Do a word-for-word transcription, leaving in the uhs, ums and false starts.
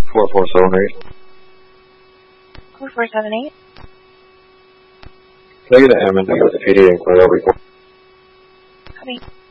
four four seven eight. four four seven eight. Can I get an M and D with the P D inquiry? Copy.